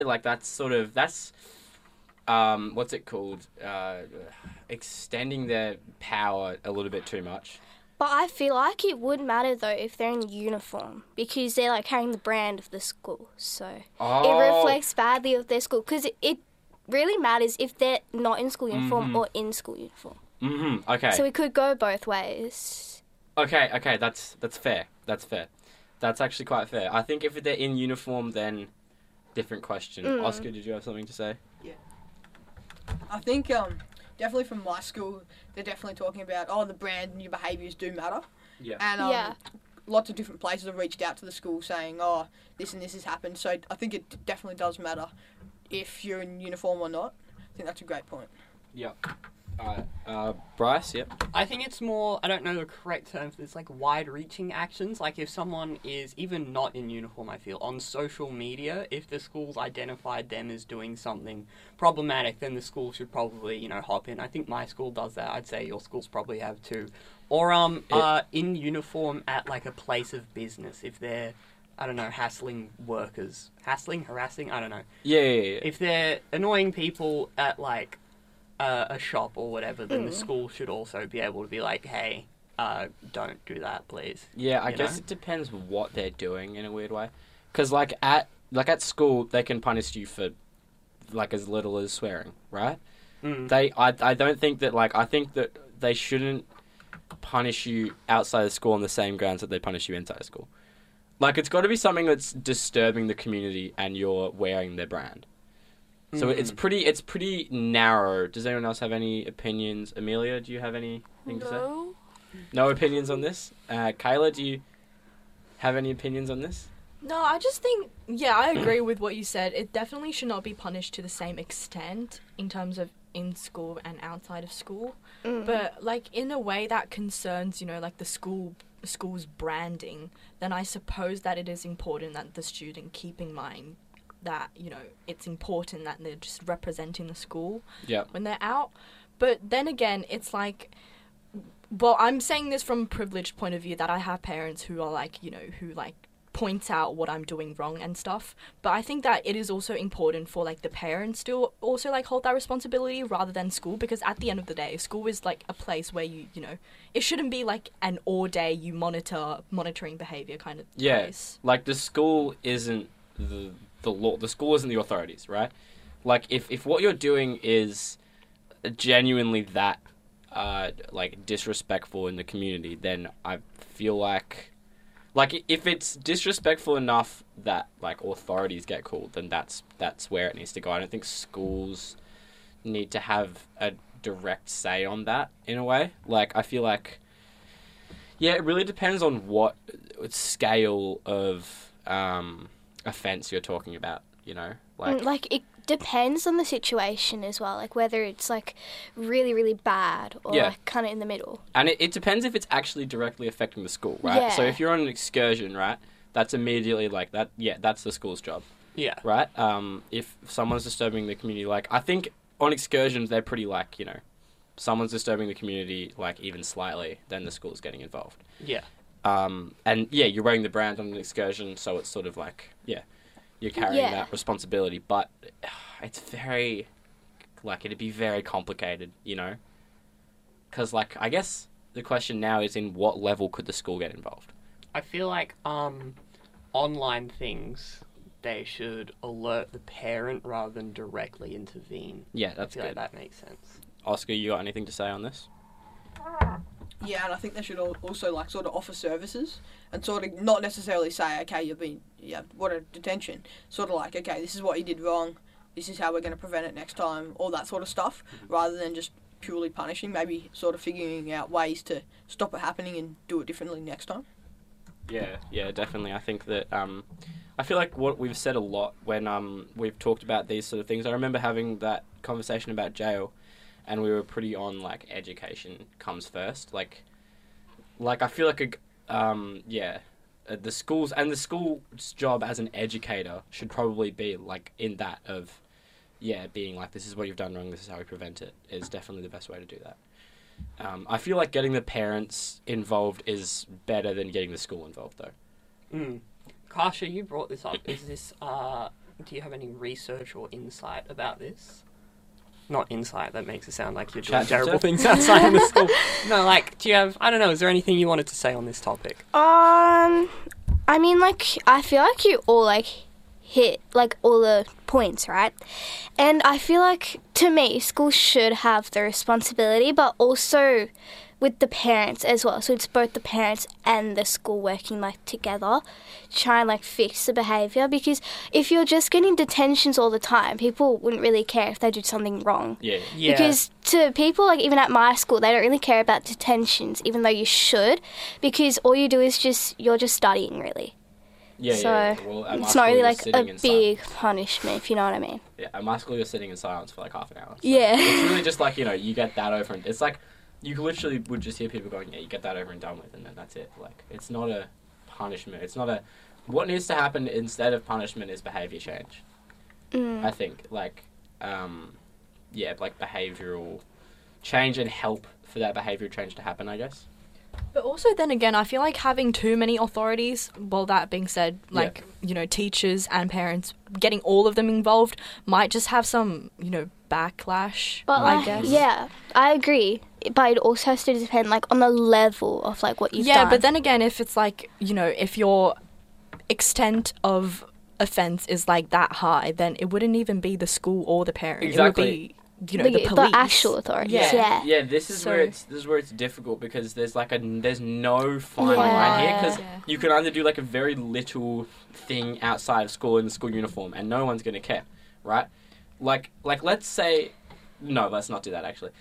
like that's what's it called? Extending their power a little bit too much. But I feel like it would matter though if they're in uniform because they're like carrying the brand of the school. So it reflects badly of their school because it really matters if they're not in school uniform or in school uniform. Okay. So it could go both ways. Okay, that's fair. That's fair. That's actually quite fair. I think if they're in uniform, then different question. Oscar, did you have something to say? Yeah. I think definitely from my school, they're definitely talking about, the brand and your behaviours do matter. Yeah. And lots of different places have reached out to the school saying, this and this has happened. So I think it definitely does matter if you're in uniform or not. I think that's a great point. Yeah. Bryce, yep. I think it's more, I don't know the correct term for this, like wide-reaching actions. Like if someone is even not in uniform, I feel, on social media, if the school's identified them as doing something problematic, then the school should probably, hop in. I think my school does that. I'd say your schools probably have too. Or in uniform at like a place of business, if they're, I don't know, hassling workers. Harassing? I don't know. Yeah. If they're annoying people at like a shop or whatever, then the school should also be able to be like, hey, don't do that, please. Yeah, I guess it depends what they're doing in a weird way. Because like at school, they can punish you for like as little as swearing, right? I don't think that I think that they shouldn't punish you outside of school on the same grounds that they punish you inside of school. Like it's got to be something that's disturbing the community and you're wearing their brand. So it's pretty narrow. Does anyone else have any opinions? Amelia, do you have anything to say? No opinions on this? Kayla, do you have any opinions on this? No, I just think, I agree with what you said. It definitely should not be punished to the same extent in terms of in school and outside of school. But, in a way that concerns, the school's branding, then I suppose that it is important that the student keep in mind that, it's important that they're just representing the school when they're out. But then again, it's I'm saying this from a privileged point of view that I have parents who are who point out what I'm doing wrong and stuff. But I think that it is also important for the parents to also hold that responsibility rather than school, because at the end of the day, school is a place where you it shouldn't be an all day you monitoring behavior kind of place. The school isn't the law. The school isn't the authorities, right? If what you're doing is genuinely that disrespectful in the community, then I feel like if it's disrespectful enough that authorities get called, then that's where it needs to go. I don't think schools need to have a direct say on that in a way. I feel it really depends on what scale of offense you're talking about, it depends on the situation as well, whether it's really, really bad or kind of in the middle. And it depends if it's actually directly affecting the school, right? Yeah. So if you're on an excursion, right, that's immediately that's the school's job. Yeah. Right? If someone's disturbing the community, I think on excursions they're pretty someone's disturbing the community even slightly, then the school's getting involved. Yeah. You're wearing the brand on an excursion, so it's sort of you're carrying that responsibility. But it's very, it'd be very complicated, Because, I guess the question now is in what level could the school get involved? I feel online things, they should alert the parent rather than directly intervene. Yeah, that's I feel good. that makes sense. Oscar, you got anything to say on this? Yeah, and I think they should also sort of offer services and sort of not necessarily say, okay, what a detention. Sort of okay, this is what you did wrong. This is how we're going to prevent it next time. All that sort of stuff, rather than just purely punishing. Maybe sort of figuring out ways to stop it happening and do it differently next time. Yeah, definitely. I think that I feel what we've said a lot when we've talked about these sort of things. I remember having that conversation about jail. And we were pretty on education comes first. I feel the schools and the school's job as an educator should probably be in that of being this is what you've done wrong, this is how we prevent it, is definitely the best way to do that. I feel getting the parents involved is better than getting the school involved though. Kasha, you brought this up. Is this do you have any research or insight about this? Not insight, that makes it sound like you're doing Chat terrible yourself? things outside of the school. No, like, do you have, I don't know, is there anything you wanted to say on this topic? I mean, like, I feel like you all, like, hit, like, all the points, right? And I feel like, to me, schools should have the responsibility, but also with the parents as well. So it's both the parents and the school working, like, together to try and, like, fix the behaviour. Because if you're just getting detentions all the time, people wouldn't really care if they did something wrong. Yeah. Because to people, like, even at my school, they don't really care about detentions, even though you should, because all you do is you're just studying, really. Yeah, So yeah. Well, at my it's school, not really you're like sitting a in big silence. punishment, if you know what I mean. Yeah, at my school, you're sitting in silence for like half an hour. So Yeah. It's really just like, you get that over, and it's like, you literally would just hear people going, yeah, you get that over and done with, and then that's it. Like, it's not a punishment. It's not a... What needs to happen instead of punishment is behaviour change. I think. Like, like behavioural change and help for that behavioural change to happen, I guess. But also, then again, I feel like having too many authorities, well, that being said, like, teachers and parents, getting all of them involved might just have some, backlash, But I guess. Yeah, I agree. But it also has to depend, like, on the level of, like, what you've done. Yeah, but then again, if it's like, if your extent of offence is like that high, then it wouldn't even be the school or the parent. Exactly. It would be, the police. The actual authorities, yeah. Yeah, this is So- where it's difficult because there's there's no fine Yeah. line here because Yeah. you can either do like a very little thing outside of school in the school uniform and no one's gonna care, right? Like let's say. No, let's not do that, actually.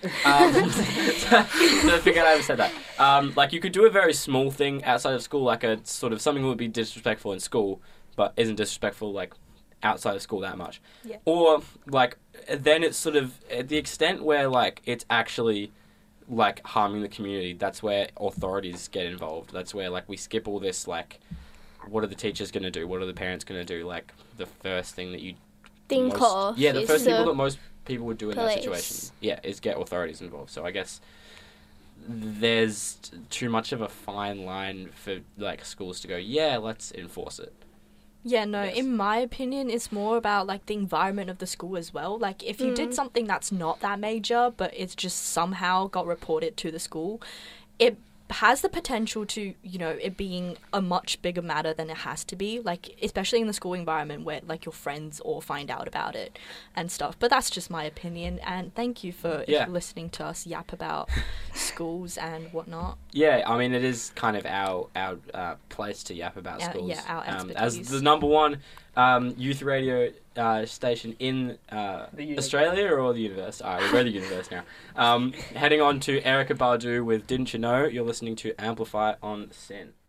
I forget I ever said that. Like, you could do a very small thing outside of school, like a sort of something that would be disrespectful in school, but isn't disrespectful, like, outside of school that much. Yeah. Or, like, then it's sort of, at the extent where, like, it's actually, like, harming the community, that's where authorities get involved. That's where, like, we skip all this, like, what are the teachers going to do? What are the parents going to do? Like, the first thing that you... Think of Yeah, the is first people the that most people would do in that police. situation, is get authorities involved. So I guess there's too much of a fine line for like schools to go, yeah, let's enforce it. Yeah, no, Yes. in my opinion, it's more about, like, the environment of the school as well. Like, if you did something that's not that major, but it's just somehow got reported to the school, it has the potential to, it being a much bigger matter than it has to be, like, especially in the school environment where, like, your friends all find out about it and stuff. But that's just my opinion, and thank you for listening to us yap about schools and whatnot. Yeah, I mean, it is kind of our place to yap about schools. Yeah, our as expertise. the number one youth radio station in Australia or the universe. We're the universe now. Heading on to Erykah Badu with Didn't You Know? You're listening to Amplify on SYN.